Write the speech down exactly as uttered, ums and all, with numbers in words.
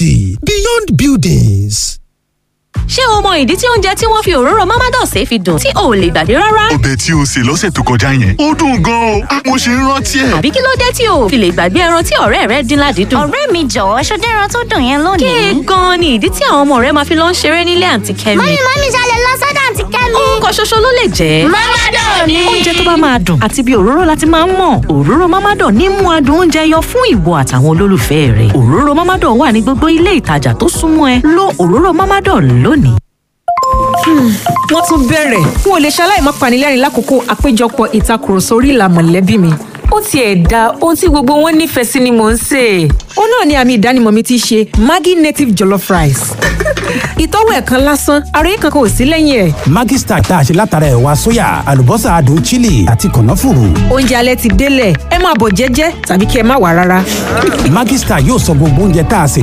quality beyond buildings. ṣé o mọ ìdí tí oúnjẹ tí wọ́n fi òróró Mamados fi dùn tí o ò lè gbàgbé rárá? ọbẹ̀ tí o sè lọ́sẹ̀ tó kọjá yẹn ó dùn gan-an o mo ṣe ń rántí ẹ̀. àbí kí ló dé tí o ò fi lè gbàgbé ẹran tí ọ̀rẹ́ rẹ dín ládìídùn? ọ̀rẹ́ mi jọ̀wọ́ ṣọdẹ́ ẹran tó dùn yẹn lónìí. kéè gan-an ni ìdí tí àwọn ọmọ rẹ máa fi lọ ń ṣeré nílé àǹtí Kẹ́mi. mọ́mí mọ́mí ṣalẹ̀ lọ sọ́dọ̀ àǹtí Kẹ́mi. orúkọ ṣoṣo ló lè jẹ́ Mamados ni. oúnjẹ tó bá máa dùn àti bí òróró láti máa ń mọ̀. òróró Mamados ní mú adùn oúnjẹ yọ fún ìwọ àtàwọn olólùfẹ́ rẹ. òróró Mamados wà ní gbogbo ilé ìtajà tó súnmọ́ ẹ. lo òróró Mamados lónìí. wọ́n tún bẹ̀rẹ̀ n ò lè ṣaláì má panilẹ́rìn lákòókò àpéjọpọ̀ ìtakùrọ̀sọ orí ìlà mọ̀lẹ́bí mi. ó tiẹ̀ da ohun tí gbogbo wọn nífẹ̀ẹ́ sí ni mò ń sè. ó náà ni àmì ìdánimọ̀ mi ti ṣe Maggi native jollof rice. ìtọ́wò ẹ̀kan lásán ara yìí kankan ò sí lẹ́yìn ẹ̀. Maggi Star tá a ṣe látara ẹ̀wà sóyà àlùbọ́sà adùn chili àti kànáfùrù. oúnjẹ alẹ́ ti délẹ̀ ẹ máa bọ̀ jẹ́jẹ́ tàbí kí ẹ má wá rárá. Maggi Star yóò sọ gbogbo oúnjẹ tá a sè